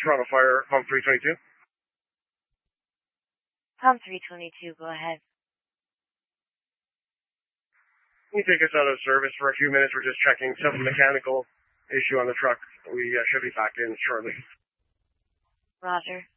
Toronto Fire, pump 322. Pump 322, go ahead. Can you take us out of service for a few minutes? We're just checking some mechanical issue on the truck. We should be back in shortly. Roger.